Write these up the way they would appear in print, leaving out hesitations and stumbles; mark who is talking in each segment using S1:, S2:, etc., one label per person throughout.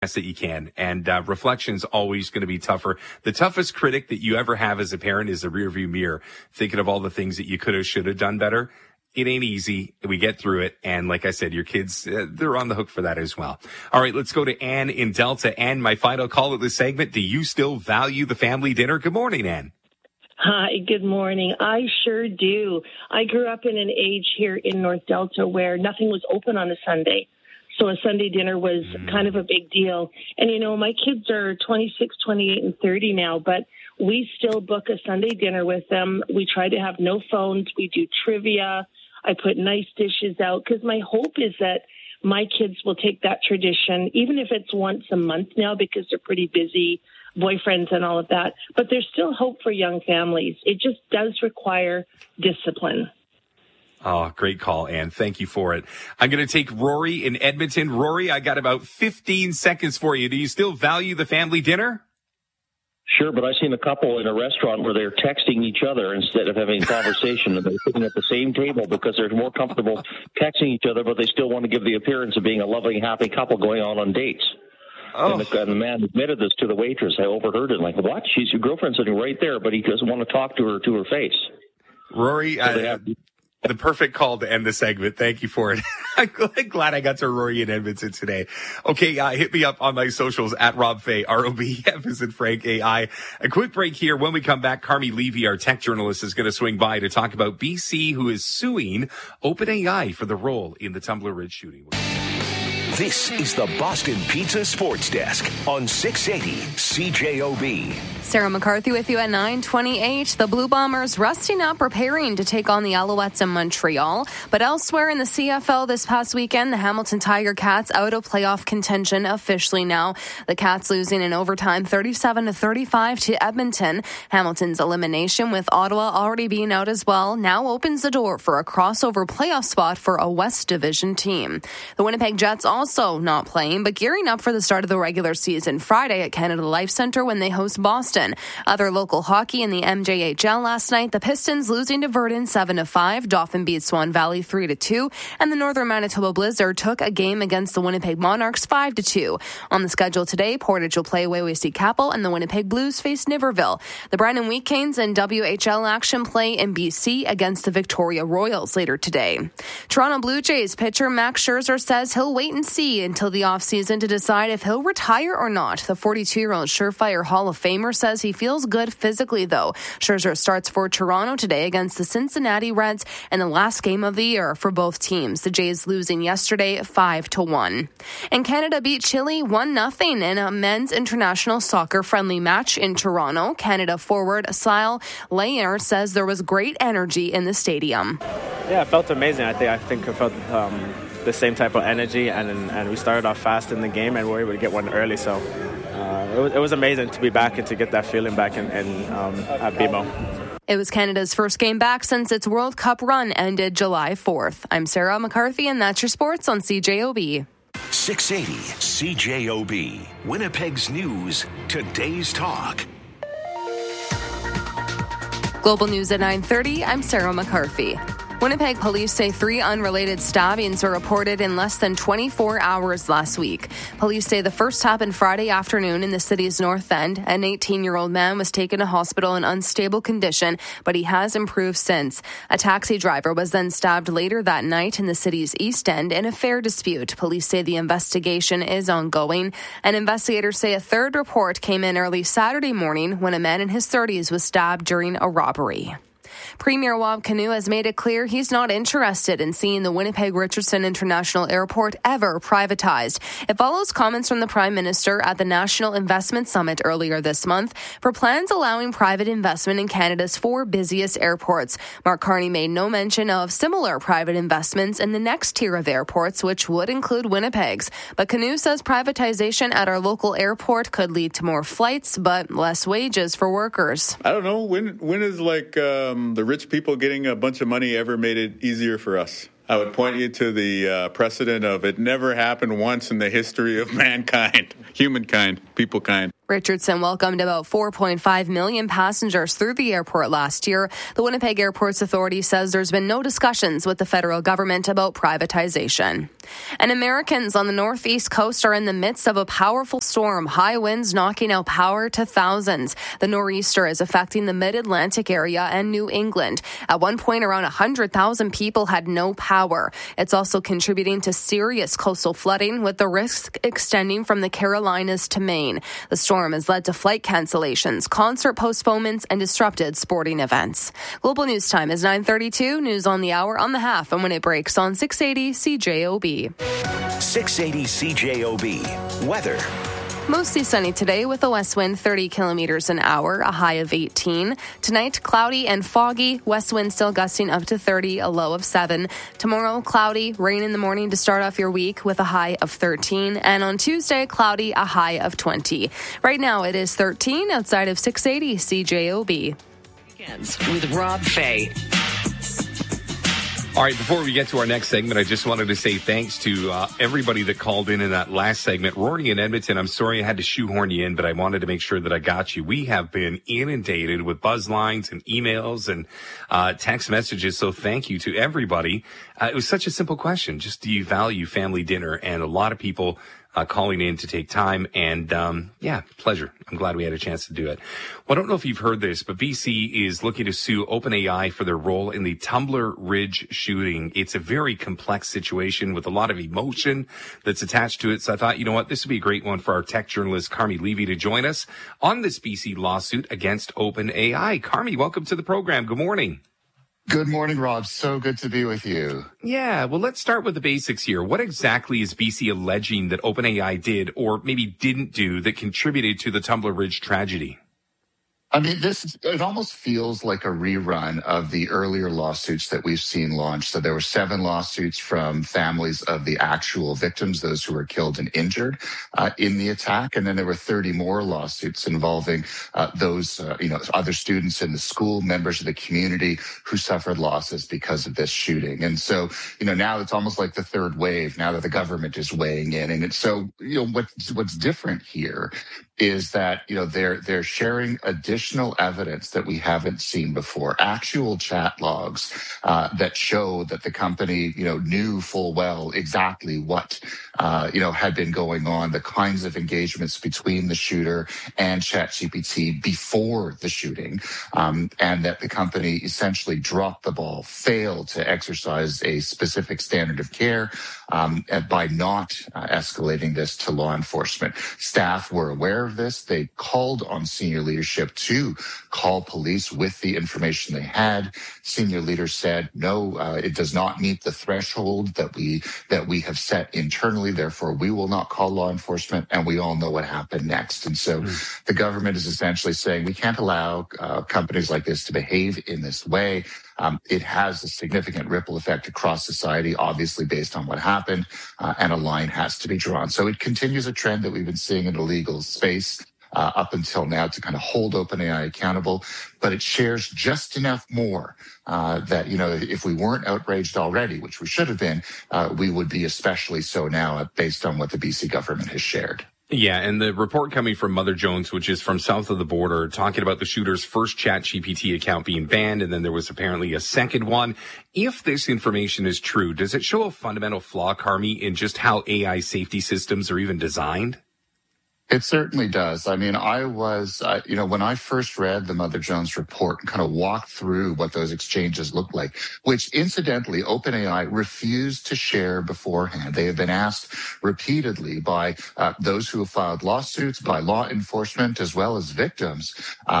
S1: best that you can. And reflection's always going to be tougher. The toughest critic that you ever have as a parent is the rearview mirror, thinking of all the things that you could have, should have done better. It ain't easy. We get through it. And like I said, your kids, they're on the hook for that as well. All right, let's go to Ann in Delta. Ann, my final call of this segment. Do you still value the family dinner? Good morning, Ann.
S2: Hi, good morning. I sure do. I grew up in an age here in North Delta where nothing was open on a Sunday. So a Sunday dinner was kind of a big deal. And, you know, my kids are 26, 28, and 30 now, but we still book a Sunday dinner with them. We try to have no phones. We do trivia. I put nice dishes out because my hope is that my kids will take that tradition, even if it's once a month now because they're pretty busy, boyfriends and all of that. But there's still hope for young families. It just does require discipline.
S1: Oh, great call, Ann. Thank you for it. I'm going to take Rory in Edmonton. Rory, I got about 15 seconds for you. Do you still value the family dinner?
S3: Sure, but I've seen a couple in a restaurant where they're texting each other instead of having a conversation, and they're sitting at the same table because they're more comfortable texting each other, but they still want to give the appearance of being a loving, happy couple going on dates. Oh. And the man admitted this to the waitress. I overheard it. Like, what? She's your girlfriend sitting right there, but he doesn't want to talk to her face.
S1: Rory, the perfect call to end the segment. Thank you for it. I'm glad I got to Rory in Edmonton today. Okay, hit me up on my socials at Rob Fay, ROBF as in Frank AI. A quick break here. When we come back, Carmi Levy, our tech journalist, is going to swing by to talk about BC, who is suing OpenAI for the role in the Tumbler Ridge shooting.
S4: This is the Boston Pizza Sports Desk on 680 CJOB.
S5: Sarah McCarthy with you at 9:28. The Blue Bombers resting up, preparing to take on the Alouettes in Montreal. But elsewhere in the CFL this past weekend, the Hamilton Tiger Cats out of playoff contention officially now. The Cats losing in overtime 37-35 to Edmonton. Hamilton's elimination, with Ottawa already being out as well, now opens the door for a crossover playoff spot for a West Division team. The Winnipeg Jets also not playing, but gearing up for the start of the regular season Friday at Canada Life Centre when they host Boston. Other local hockey in the MJHL last night, the Pistons losing to Verdun 7-5, Dauphin beat Swan Valley 3-2, and the Northern Manitoba Blizzard took a game against the Winnipeg Monarchs 5-2. On the schedule today, Portage will play Waywaysty Capel and the Winnipeg Blues face Niverville. The Brandon Wheat Canes in WHL action play in BC against the Victoria Royals later today. Toronto Blue Jays pitcher Max Scherzer says he'll wait and see until the offseason to decide if he'll retire or not. The 42-year-old surefire Hall of Famer says he feels good physically, though. Scherzer starts for Toronto today against the Cincinnati Reds in the last game of the year for both teams. The Jays losing yesterday 5-1. And Canada beat Chile 1-0 in a men's international soccer friendly match in Toronto. Canada forward Sile Layer says there was great energy in the stadium.
S6: Yeah, it felt amazing. I think I felt the same type of energy, and we started off fast in the game and we were able to get one early, so it was amazing to be back and to get that feeling back at BMO.
S5: It was Canada's first game back since its World Cup run ended July 4th. I'm Sarah McCarthy, and that's your sports on CJOB.
S4: 680 CJOB, Winnipeg's news, today's talk.
S5: Global News at 9:30, I'm Sarah McCarthy. Winnipeg police say 3 unrelated stabbings were reported in less than 24 hours last week. Police say the first happened Friday afternoon in the city's north end. An 18-year-old man was taken to hospital in unstable condition, but he has improved since. A taxi driver was then stabbed later that night in the city's east end in a fare dispute. Police say the investigation is ongoing. And investigators say a third report came in early Saturday morning when a man in his 30s was stabbed during a robbery. Premier Wab Kinew has made it clear he's not interested in seeing the Winnipeg Richardson International Airport ever privatized. It follows comments from the Prime Minister at the National Investment Summit earlier this month for plans allowing private investment in Canada's 4 busiest airports. Mark Carney made no mention of similar private investments in the next tier of airports, which would include Winnipeg's. But Kinew says privatization at our local airport could lead to more flights, but less wages for workers.
S7: I don't know. When is the rich people getting a bunch of money ever made it easier for us? I would point you to the precedent of it never happened once in the history of mankind, humankind, peoplekind.
S5: Richardson welcomed about 4.5 million passengers through the airport last year. The Winnipeg Airports Authority says there's been no discussions with the federal government about privatization. And Americans on the northeast coast are in the midst of a powerful storm, high winds knocking out power to thousands. The nor'easter is affecting the mid-Atlantic area and New England. At one point, around 100,000 people had no power. It's also contributing to serious coastal flooding, with the risk extending from the Carolinas to Maine. The storm has led to flight cancellations, concert postponements, and disrupted sporting events. Global News Time is 9:32. News on the hour, on the half, and when it breaks on 680 CJOB.
S4: 680 CJOB. Weather.
S5: Mostly sunny today with a west wind 30 kilometers an hour, a high of 18. Tonight, cloudy and foggy, west wind still gusting up to 30, a low of 7. Tomorrow, cloudy, rain in the morning to start off your week with a high of 13. And on Tuesday, cloudy, a high of 20. Right now, it is 13 outside of 680 CJOB.
S8: With Rob Fay.
S1: All right, before we get to our next segment, I just wanted to say thanks to everybody that called in that last segment. Rory in Edmonton, I'm sorry I had to shoehorn you in, but I wanted to make sure that I got you. We have been inundated with buzz lines and emails and text messages, so thank you to everybody. It was such a simple question. Just, do you value family dinner? And a lot of people calling in to take time, and pleasure. I'm glad we had a chance to do it. Well, I don't know if you've heard this, but BC is looking to sue OpenAI for their role in the Tumbler Ridge shooting. It's a very complex situation with a lot of emotion that's attached to it. So I thought, you know what, this would be a great one for our tech journalist, Carmi Levy, to join us on this BC lawsuit against OpenAI. Carmi, welcome to the program. Good morning.
S9: Good morning, Rob. So good to be with you.
S1: Yeah, well, let's start with the basics here. What exactly is BC alleging that OpenAI did or maybe didn't do that contributed to the Tumbler Ridge tragedy?
S9: I mean, it almost feels like a rerun of the earlier lawsuits that we've seen launched. So there were 7 lawsuits from families of the actual victims, those who were killed and injured in the attack. And then there were 30 more lawsuits involving those other students in the school, members of the community who suffered losses because of this shooting. And so, now it's almost like the third wave now that the government is weighing in. And it's so, what's different here is that, they're sharing additional evidence that we haven't seen before, actual chat logs that show that the company, knew full well exactly what, had been going on, the kinds of engagements between the shooter and ChatGPT before the shooting, and that the company essentially dropped the ball, failed to exercise a specific standard of care by not escalating this to law enforcement. Staff were aware of this. They called on senior leadership to call police with the information they had. Senior leaders said, no, it does not meet the threshold that we have set internally. Therefore, we will not call law enforcement. And we all know what happened next. And so the government is essentially saying we can't allow companies like this to behave in this way. It has a significant ripple effect across society, obviously based on what happened, and a line has to be drawn. So it continues a trend that we've been seeing in the legal space up until now to kind of hold OpenAI accountable, but it shares just enough more that, if we weren't outraged already, which we should have been, we would be especially so now based on what the BC government has shared.
S1: Yeah, and the report coming from Mother Jones, which is from south of the border, talking about the shooter's first ChatGPT account being banned, and then there was apparently a second one. If this information is true, does it show a fundamental flaw, Carmi, in just how AI safety systems are even designed?
S9: It certainly does. I mean, I was, when I first read the Mother Jones report and kind of walked through what those exchanges looked like, which incidentally, OpenAI refused to share beforehand. They have been asked repeatedly by those who have filed lawsuits, by law enforcement, as well as victims,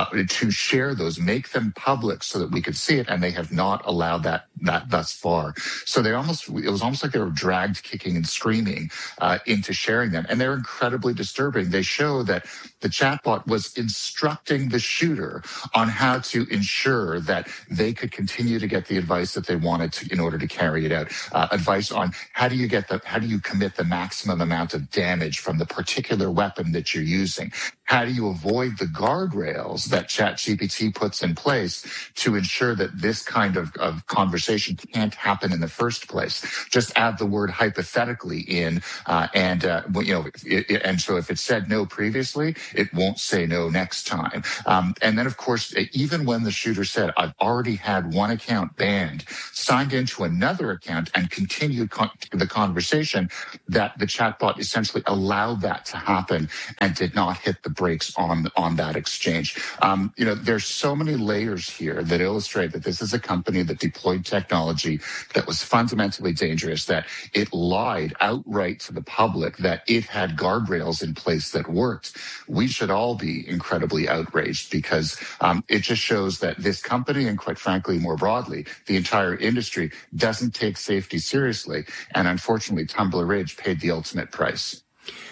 S9: to share those, make them public so that we could see it. And they have not allowed that thus far. So it was almost like they were dragged kicking and screaming into sharing them. And they're incredibly disturbing. They show that the chatbot was instructing the shooter on how to ensure that they could continue to get the advice that they wanted to in order to carry it out. Advice on how do you commit the maximum amount of damage from the particular weapon that you're using? How do you avoid the guardrails that ChatGPT puts in place to ensure that this kind of conversation conversation can't happen in the first place. Just add the word hypothetically in, and so if it said no previously, it won't say no next time. And then, of course, even when the shooter said, I've already had one account banned, signed into another account and continued the conversation, that the chatbot essentially allowed that to happen and did not hit the brakes on that exchange. There's so many layers here that illustrate that this is a company that deployed technology that was fundamentally dangerous, that it lied outright to the public, that it had guardrails in place that worked. We should all be incredibly outraged because it just shows that this company, and quite frankly, more broadly, the entire industry, doesn't take safety seriously. And unfortunately, Tumbler Ridge paid the ultimate price.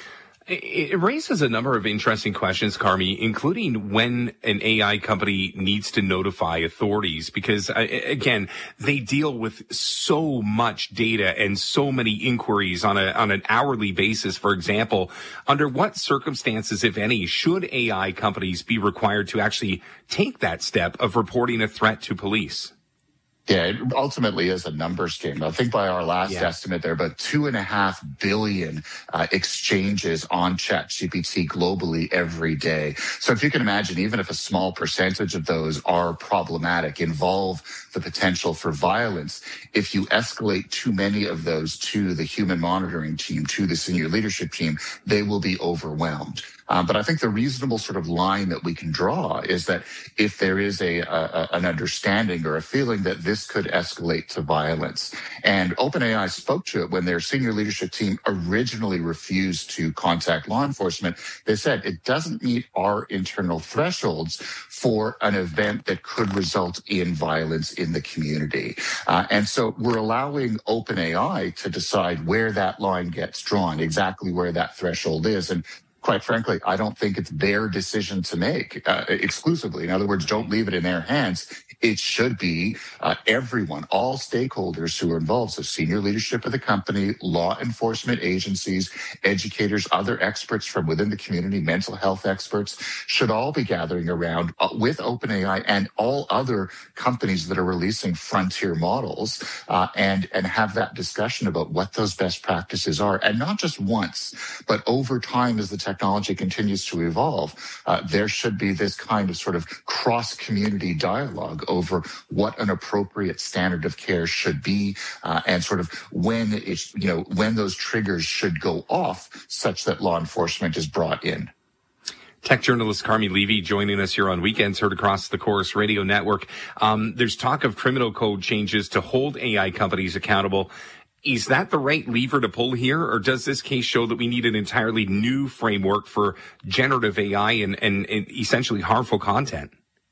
S1: It raises a number of interesting questions, Carmi, including when an AI company needs to notify authorities, because again, they deal with so much data and so many inquiries on an hourly basis. For example, under what circumstances, if any, should AI companies be required to actually take that step of reporting a threat to police?
S9: Yeah, it ultimately is a numbers game. I think by our last estimate, there are about 2.5 billion exchanges on ChatGPT globally every day. So if you can imagine, even if a small percentage of those are problematic, involve the potential for violence, if you escalate too many of those to the human monitoring team, to the senior leadership team, they will be overwhelmed. But I think the reasonable sort of line that we can draw is that if there is an understanding or a feeling that this could escalate to violence, and OpenAI spoke to it when their senior leadership team originally refused to contact law enforcement, they said it doesn't meet our internal thresholds for an event that could result in violence in the community. And so we're allowing OpenAI to decide where that line gets drawn, exactly where that threshold is. And quite frankly, I don't think it's their decision to make exclusively. In other words, don't leave it in their hands. It should be everyone, all stakeholders who are involved. So senior leadership of the company, law enforcement agencies, educators, other experts from within the community, mental health experts, should all be gathering around with OpenAI and all other companies that are releasing frontier models and have that discussion about what those best practices are. And not just once, but over time as the technology continues to evolve, there should be this kind of sort of cross-community dialogue over what an appropriate standard of care should be, and sort of when those triggers should go off such that law enforcement is brought in.
S1: Tech journalist Carmi Levy joining us here on Weekends, heard across the Chorus Radio Network. There's talk of criminal code changes to hold AI companies accountable. Is that the right lever to pull here, or does this case show that we need an entirely new framework for generative AI and essentially harmful content?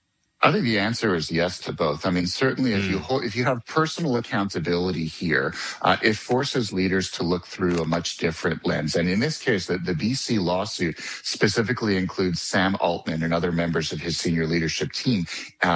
S9: I think the answer is yes to both. I mean, certainly if you have personal accountability here, it forces leaders to look through a much different lens. And in this case, the BC lawsuit specifically includes Sam Altman and other members of his senior leadership team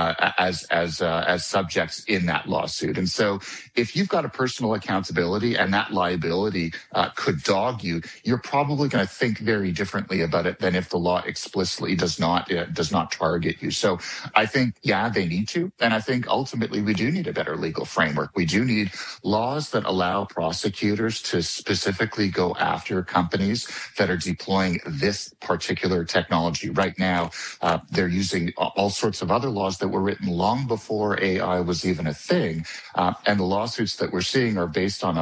S9: as subjects in that lawsuit. And so if you've got a personal accountability and that liability could dog you, you're probably going to think very differently about it than if the law explicitly does not target you. So I think, they need to. And I think ultimately we do need a better legal framework. We do need laws that allow prosecutors to specifically go after companies that are deploying this particular technology. Right now, they're using all sorts of other laws that were written long before AI was even a thing. And the lawsuits that we're seeing are based on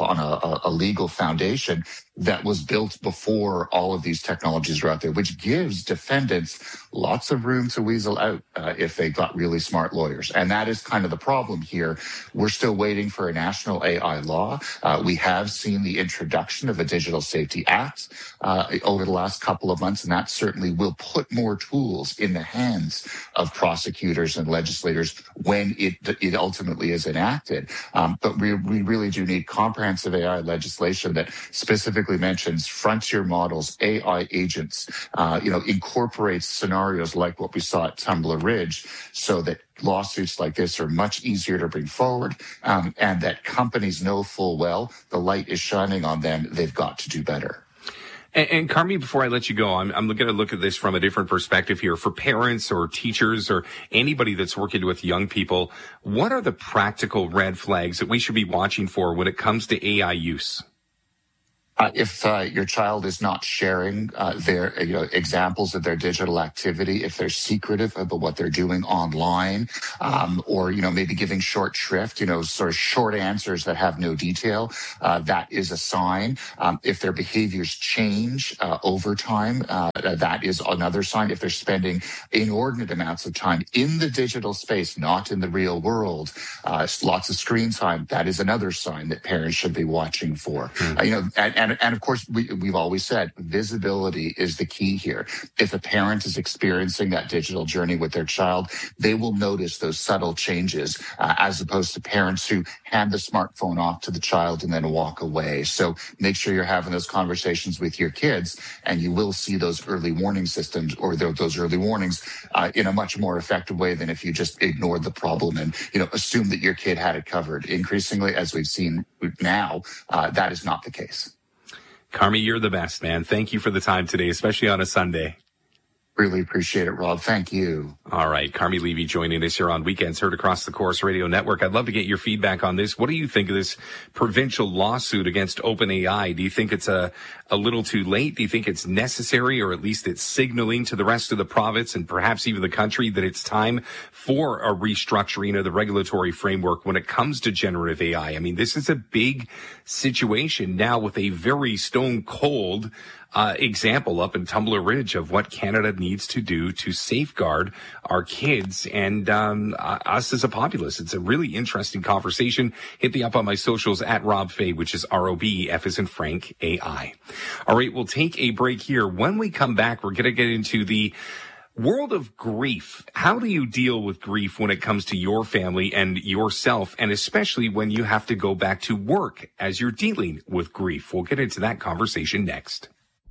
S9: a legal foundation that was built before all of these technologies were out there, which gives defendants lots of room to weasel out if they've got really smart lawyers. And that is kind of the problem here. We're still waiting for a national AI law. We have seen the introduction of a Digital Safety Act over the last couple of months, and that certainly will put more tools in the hands of prosecutors and legislators when it ultimately is enacted. But we really do need comprehensive AI legislation that specifically mentions frontier models, AI agents, incorporates scenarios like what we saw at Tumbler Ridge, so that lawsuits like this are much easier to bring forward, and that companies know full well the light is shining on them. They've got to do better.
S1: And Carmi, before I let you go, I'm going to look at this from a different perspective here. For parents or teachers or anybody that's working with young people, what are the practical red flags that we should be watching for when it comes to AI use?
S9: If your child is not sharing their examples of their digital activity, if they're secretive about what they're doing online, or maybe giving short shrift, sort of short answers that have no detail, that is a sign. If their behaviors change over time, that is another sign. If they're spending inordinate amounts of time in the digital space, not in the real world, lots of screen time, that is another sign that parents should be watching for. And of course, we've always said visibility is the key here. If a parent is experiencing that digital journey with their child, they will notice those subtle changes as opposed to parents who hand the smartphone off to the child and then walk away. So make sure you're having those conversations with your kids, and you will see those early warning systems or those early warnings in a much more effective way than if you just ignored the problem and assume that your kid had it covered. Increasingly, as we've seen now, that is not the case.
S1: Carmi, you're the best, man. Thank you for the time today, especially on a Sunday.
S9: Really appreciate it, Rob. Thank you.
S1: All right. Carmi Levy joining us here on Weekends Heard across the Corus Radio Network. I'd love to get your feedback on this. What do you think of this provincial lawsuit against OpenAI? Do you think it's a little too late? Do you think it's necessary, or at least it's signaling to the rest of the province and perhaps even the country that it's time for a restructuring of the regulatory framework when it comes to generative AI? I mean, this is a big situation now with a very stone cold example up in Tumbler Ridge of what Canada needs to do to safeguard our kids and us as a populace. It's a really interesting conversation. Hit me up on my socials at Rob Fay, which is ROB, F as in Frank, AI. All right, we'll take a break here. When we come back, we're going to get into the world of grief. How do you deal with grief when it comes to your family and yourself, and especially when you have to go back to work as you're dealing with grief? We'll get into that conversation next.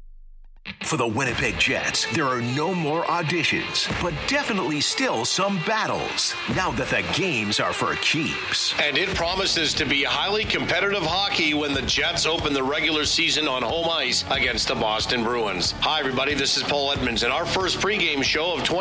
S4: For the Winnipeg Jets, there are no more auditions, but definitely still some battles, now that the games are for keeps.
S10: And it promises to be highly competitive hockey when the Jets open the regular season on home ice against the Boston Bruins. Hi, everybody, this is Paul Edmonds, and our first pregame show of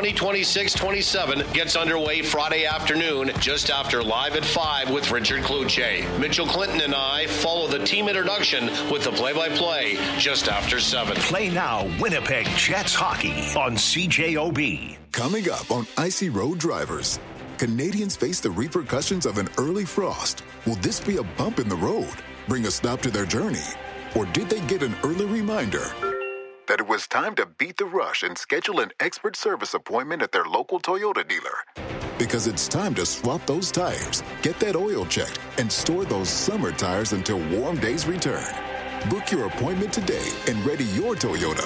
S10: 2026-27 gets underway Friday afternoon, just after Live at 5 with Richard Cloutier. Mitchell Clinton and I follow the team introduction with the play-by-play just after 7.
S4: Play now. Winnipeg Jets hockey on CJOB.
S11: Coming up on Icy Road Drivers, Canadians face the repercussions of an early frost. Will this be a bump in the road, bring a stop to their journey? Or did they get an early reminder that it was time to beat the rush and schedule an expert service appointment at their local Toyota dealer? Because it's time to swap those tires, get that oil checked, and store those summer tires until warm days return. Book your appointment today and ready your Toyota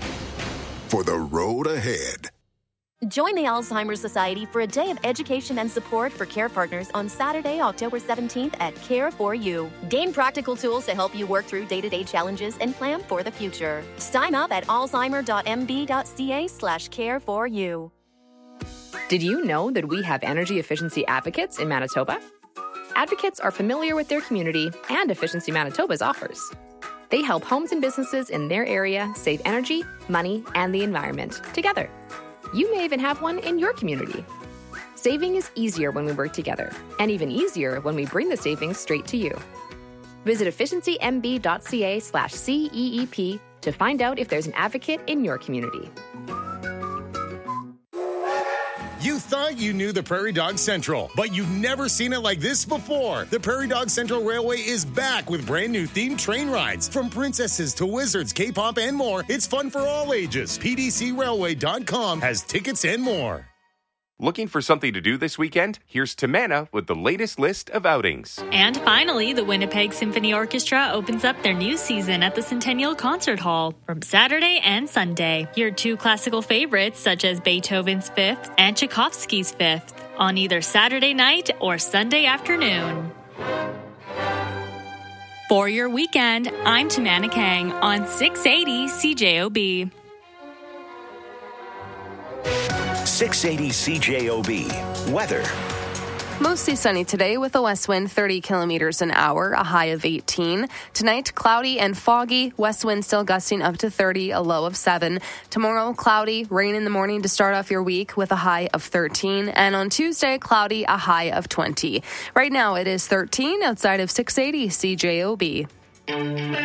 S11: for the road ahead.
S12: Join the Alzheimer's Society for a day of education and support for care partners on Saturday, October 17th at Care4You. Gain practical tools to help you work through day-to-day challenges and plan for the future. Sign up at alzheimer.mb.ca/care4you.
S13: Did you know that we have energy efficiency advocates in Manitoba? Advocates are familiar with their community and Efficiency Manitoba's offers. They help homes and businesses in their area save energy, money, and the environment together. You may even have one in your community. Saving is easier when we work together, and even easier when we bring the savings straight to you. Visit efficiencymb.ca/CEEP to find out if there's an advocate in your community.
S14: You thought you knew the Prairie Dog Central, but you've never seen it like this before. The Prairie Dog Central Railway is back with brand new themed train rides. From princesses to wizards, K-pop, and more, it's fun for all ages. PDCRailway.com has tickets and more.
S1: Looking for something to do this weekend? Here's Tamana with the latest list of outings.
S15: And finally, the Winnipeg Symphony Orchestra opens up their new season at the Centennial Concert Hall from Saturday and Sunday. Hear 2 classical favorites such as Beethoven's Fifth and Tchaikovsky's Fifth on either Saturday night or Sunday afternoon. For your weekend, I'm Tamana Kang on 680 CJOB.
S4: 680 CJOB. Weather.
S5: Mostly sunny today with a west wind 30 kilometers an hour, a high of 18. Tonight, cloudy and foggy, west wind still gusting up to 30, a low of 7. Tomorrow, cloudy, rain in the morning to start off your week with a high of 13. And on Tuesday, cloudy, a high of 20. Right now, it is 13 outside of 680 CJOB.